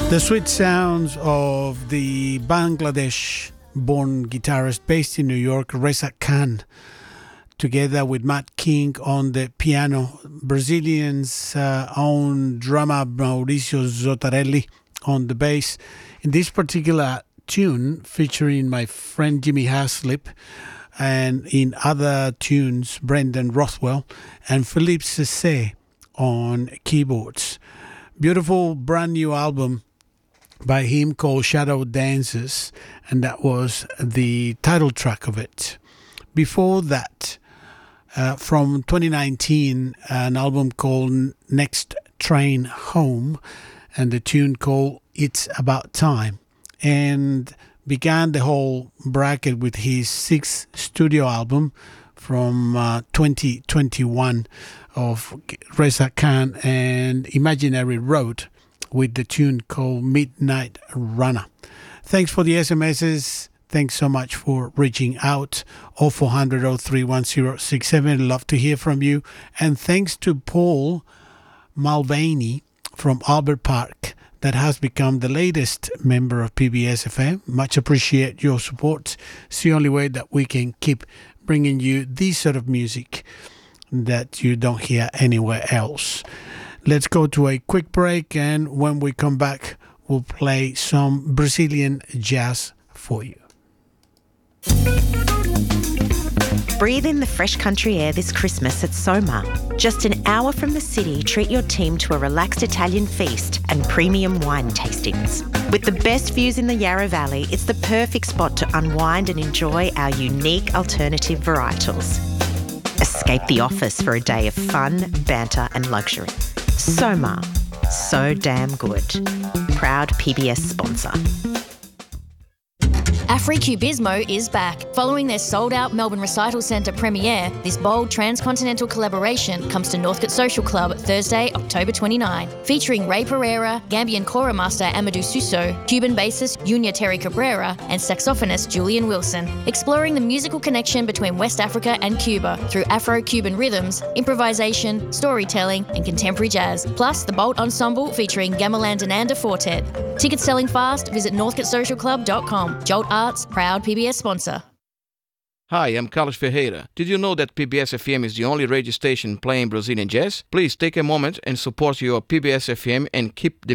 The sweet sounds of the Bangladesh-born guitarist based in New York, Reza Khan, together with Matt King on the piano, Brazilian's own drummer Mauricio Zotarelli on the bass. In this particular tune, featuring my friend Jimmy Haslip, and in other tunes, Brendan Rothwell and Philippe Cesset on keyboards. Beautiful brand new album by him called Shadow Dances, and that was the title track of it. Before that, from 2019, an album called Next Train Home, and the tune called It's About Time, and began the whole bracket with his sixth studio album from 2021 of Reza Khan and Imaginary Road, with the tune called Midnight Runner. Thanks for the SMSs. Thanks so much for reaching out. 0400 031067. Love to hear from you. And thanks to Paul Mulvaney from Albert Park, that has become the latest member of PBS FM. Much appreciate your support. It's the only way that we can keep bringing you this sort of music that you don't hear anywhere else. Let's go to a quick break, and when we come back, we'll play some Brazilian jazz for you. Breathe in the fresh country air this Christmas at Soma. Just an hour from the city, treat your team to a relaxed Italian feast and premium wine tastings. With the best views in the Yarra Valley, it's the perfect spot to unwind and enjoy our unique alternative varietals. Escape the office for a day of fun, banter and luxury. Soma. So damn good. Proud PBS sponsor. AfriCubismo is back. Following their sold-out Melbourne Recital Centre premiere, this bold transcontinental collaboration comes to Northcote Social Club Thursday, October 29, featuring Ray Pereira, Gambian kora master Amadou Suso, Cuban bassist Yunya Terry Cabrera, and saxophonist Julian Wilson, exploring the musical connection between West Africa and Cuba through Afro-Cuban rhythms, improvisation, storytelling, and contemporary jazz, plus the Bolt Ensemble featuring Gamelan Dananda Fortet. Tickets selling fast, visit northcotesocialclub.com. Jolt Arts, proud PBS sponsor. Hi, I'm Carlos Ferreira. Did you know that PBS FM is the only radio station playing Brazilian jazz? Please take a moment and support your PBS FM and keep the